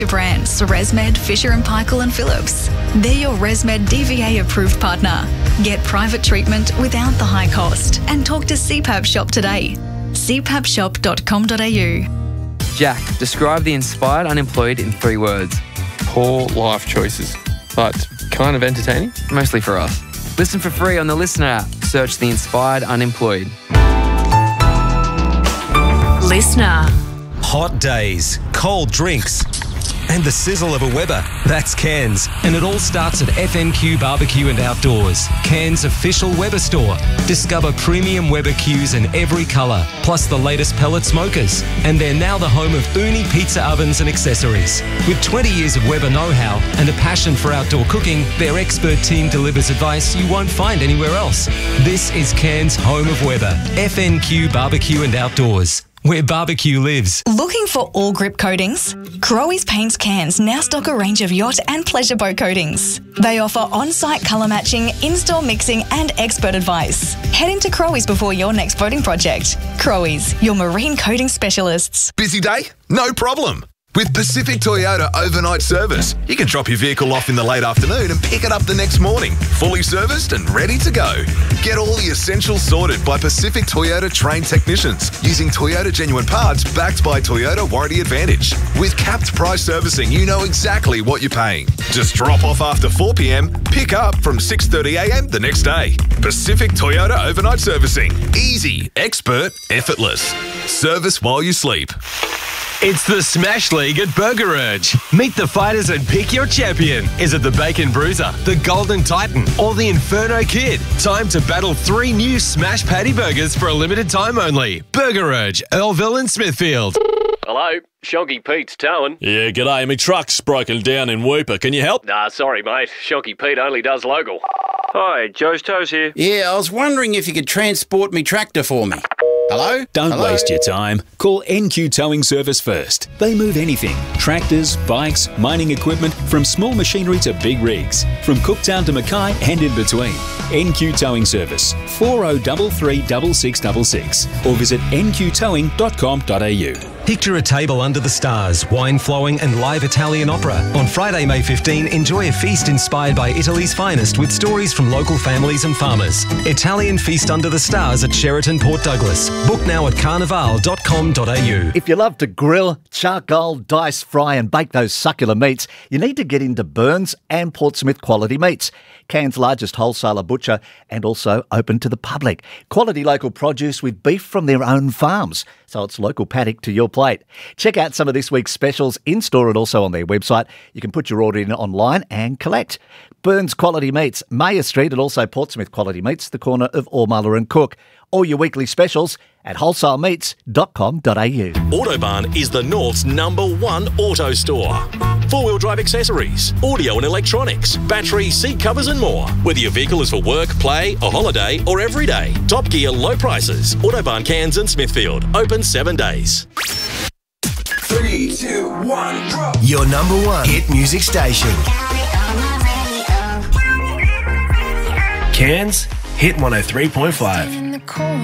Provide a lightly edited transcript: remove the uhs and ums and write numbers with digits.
brands ResMed, Fisher & Paykel and Philips. They're your ResMed DVA approved partner. Get private treatment without the high cost and talk to CPAP Shop today. cpapshop.com.au. Jack, describe the inspired unemployed in 3 words. Poor life choices, but kind of entertaining. Mostly for us. Listen for free on the Listener app. Search the inspired unemployed. Listener. Hot days, cold drinks, and the sizzle of a Weber. That's Cairns. And it all starts at FNQ Barbecue and Outdoors, Cairns' official Weber store. Discover premium Weber Qs in every colour, plus the latest pellet smokers. And they're now the home of Uni pizza ovens and accessories. With 20 years of Weber know-how and a passion for outdoor cooking, their expert team delivers advice you won't find anywhere else. This is Cairns' home of Weber, FNQ Barbecue and Outdoors, where barbecue lives. Looking for all grip coatings? Crowe's Paints Cairns now stock a range of yacht and pleasure boat coatings. They offer on-site colour matching, in-store mixing and expert advice. Head into Crowe's before your next boating project. Crowe's, your marine coating specialists. Busy day? No problem. With Pacific Toyota overnight service, you can drop your vehicle off in the late afternoon and pick it up the next morning, fully serviced and ready to go. Get all the essentials sorted by Pacific Toyota trained technicians using Toyota genuine parts backed by Toyota Warranty Advantage. With capped price servicing, you know exactly what you're paying. Just drop off after 4 p.m, pick up from 6:30 a.m. the next day. Pacific Toyota overnight servicing. Easy, expert, effortless. Service while you sleep. It's the Smash League at Burger Urge. Meet the fighters and pick your champion. Is it the Bacon Bruiser, the Golden Titan, or the Inferno Kid? Time to battle 3 new Smash Patty Burgers for a limited time only. Burger Urge, Earlville and Smithfield. Hello, Shoggy Pete's towing. Yeah, g'day. My truck's broken down in Whooper. Can you help? Nah, sorry, mate. Shoggy Pete only does local. Hi, Joe's Toes here. Yeah, I was wondering if you could transport me tractor for me. Hello? Don't Hello? waste your time. Call NQ Towing Service first. They move anything. Tractors, bikes, mining equipment, from small machinery to big rigs. From Cooktown to Mackay and in between. NQ Towing Service, 4033 6666, or visit nqtowing.com.au. Picture a table under the stars, wine flowing and live Italian opera. On Friday, May 15, enjoy a feast inspired by Italy's finest with stories from local families and farmers. Italian Feast Under the Stars at Sheraton Port Douglas. Book now at carnival.com.au. If you love to grill, charcoal, dice, fry and bake those succulent meats, you need to get into Burns and Portsmouth Quality Meats. Cairns' largest wholesaler butcher and also open to the public. Quality local produce with beef from their own farms. So it's local paddock to your plate. Check out some of this week's specials in-store and also on their website. You can put your order in online and collect. Burns Quality Meats, Mayor Street, and also Portsmouth Quality Meats, the corner of Ormuller and Cook. All your weekly specials at wholesalemeats.com.au. Autobarn is the North's #1 auto store. 4-wheel drive accessories, audio and electronics, battery, seat covers and more. Whether your vehicle is for work, play, a holiday or every day. Top Gear low prices. Autobarn Cairns and Smithfield. Open 7 days. 3, 2, 1, go. Your #1 hit music station. Cairns, hit 103.5.